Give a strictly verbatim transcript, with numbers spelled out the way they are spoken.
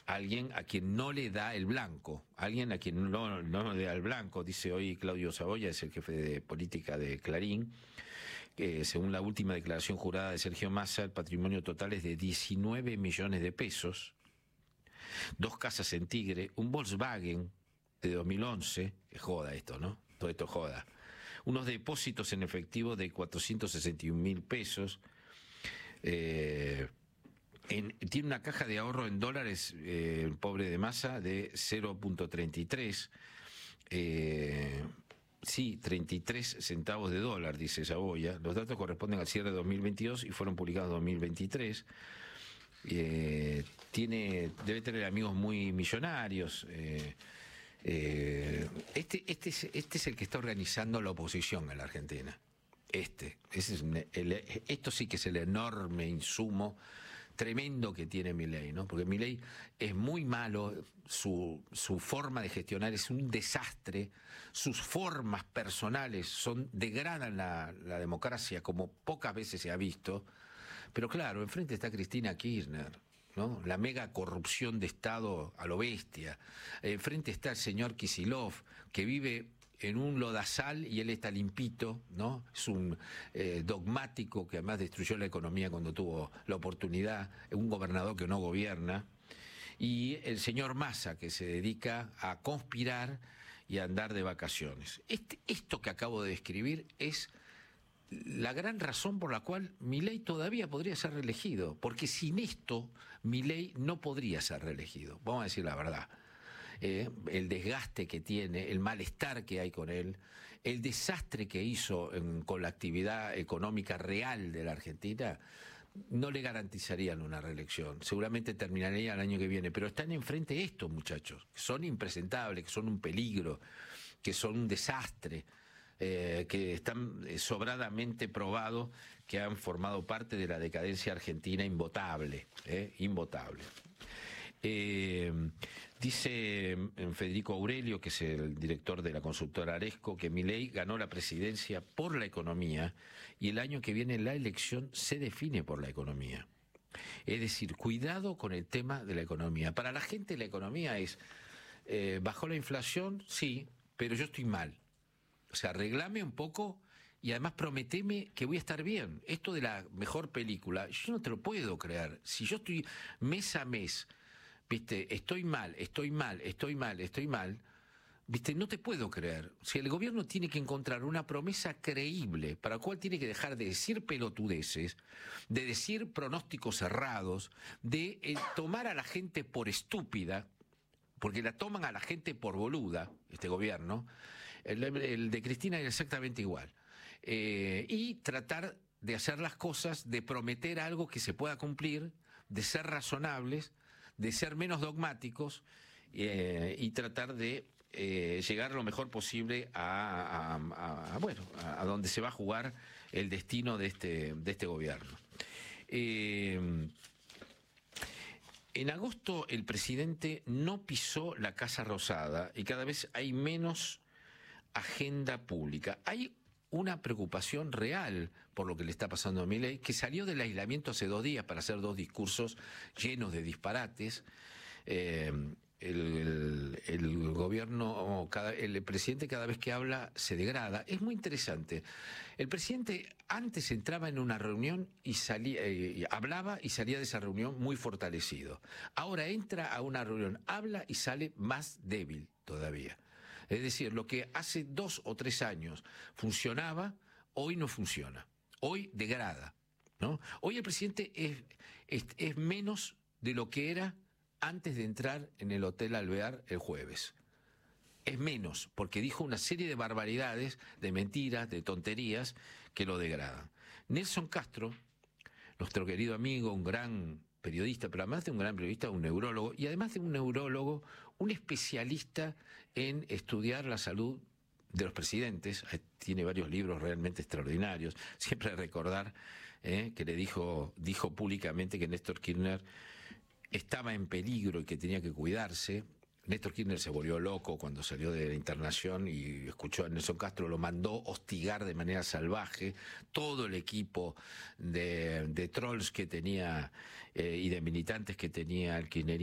alguien a quien no le da el blanco, alguien a quien no, no le da el blanco, dice hoy Claudio Saboya, es el jefe de política de Clarín, que según la última declaración jurada de Sergio Massa, el patrimonio total es de diecinueve millones de pesos, dos casas en Tigre, un Volkswagen de dos mil once, que joda esto, ¿no? Todo esto joda. Unos depósitos en efectivo de cuatrocientos sesenta y un mil pesos, eh, En, tiene una caja de ahorro en dólares, eh, el pobre de Massa, de cero punto treinta y tres. Eh, sí, treinta y tres centavos de dólar, dice Saboya. Los datos corresponden al cierre de dos mil veintidós y fueron publicados en dos mil veintitrés. Eh, tiene, debe tener amigos muy millonarios. Eh, eh, este, este, es, este es el que está organizando la oposición en la Argentina. Este, ese es el, esto sí que es el enorme insumo tremendo que tiene Milei, ¿no? Porque Milei es muy malo, su, su forma de gestionar es un desastre, sus formas personales son degradan la, la democracia como pocas veces se ha visto, pero claro, enfrente está Cristina Kirchner, ¿no? La mega corrupción de Estado a lo bestia, enfrente está el señor Kicillof, que vive en un lodazal y él está limpito, ¿no? Es un eh, dogmático que además destruyó la economía cuando tuvo la oportunidad, un gobernador que no gobierna, y el señor Massa, que se dedica a conspirar y a andar de vacaciones. Este, esto que acabo de describir es la gran razón por la cual Milei todavía podría ser reelegido, porque sin esto Milei no podría ser reelegido, vamos a decir la verdad. Eh, el desgaste que tiene, el malestar que hay con él, el desastre que hizo en, con la actividad económica real de la Argentina, no le garantizarían una reelección. Seguramente terminaría el año que viene, pero están enfrente estos muchachos, que son impresentables, que son un peligro, que son un desastre, eh, que están sobradamente probados que han formado parte de la decadencia argentina invotable, eh, invotable. Eh, dice Federico Aurelio, que es el director de la consultora Aresco, que Milei ganó la presidencia por la economía y el año que viene la elección se define por la economía. Es decir, cuidado con el tema de la economía. Para la gente la economía es, eh, ¿bajó la inflación? Sí, pero yo estoy mal. O sea, arreglame un poco y además prometeme que voy a estar bien. Esto de la mejor película, yo no te lo puedo creer. Si yo estoy mes a mes, viste, estoy mal, estoy mal, estoy mal, estoy mal, viste, no te puedo creer. Si el gobierno tiene que encontrar una promesa creíble, para la cual tiene que dejar de decir pelotudeces, de decir pronósticos cerrados, de eh, tomar a la gente por estúpida, porque la toman a la gente por boluda, este gobierno, el, el de Cristina era exactamente igual, eh, y tratar de hacer las cosas, de prometer algo que se pueda cumplir, de ser razonables, de ser menos dogmáticos eh, y tratar de eh, llegar lo mejor posible a, a, a, a bueno a, a donde se va a jugar el destino de este de este gobierno. Eh, en agosto el presidente no pisó la Casa Rosada y cada vez hay menos agenda pública. Hay una preocupación real por lo que le está pasando a Milei, que salió del aislamiento hace dos días para hacer dos discursos llenos de disparates. Eh, el, el, el gobierno, cada, el presidente cada vez que habla se degrada. Es muy interesante. El presidente antes entraba en una reunión y salía, eh, hablaba y salía de esa reunión muy fortalecido. Ahora entra a una reunión, habla y sale más débil todavía. Es decir, lo que hace dos o tres años funcionaba, hoy no funciona. Hoy degrada, ¿no? Hoy el presidente es, es, es menos de lo que era antes de entrar en el Hotel Alvear el jueves. Es menos, porque dijo una serie de barbaridades, de mentiras, de tonterías, que lo degradan. Nelson Castro, nuestro querido amigo, un gran periodista, pero además de un gran periodista, un neurólogo, y además de un neurólogo, un especialista en estudiar la salud de los presidentes, tiene varios libros realmente extraordinarios, siempre recordar eh, que le dijo, dijo públicamente que Néstor Kirchner estaba en peligro y que tenía que cuidarse. Néstor Kirchner se volvió loco cuando salió de la internación y escuchó a Nelson Castro, lo mandó hostigar de manera salvaje. Todo el equipo de, de trolls que tenía eh, y de militantes que tenía el kirchnerismo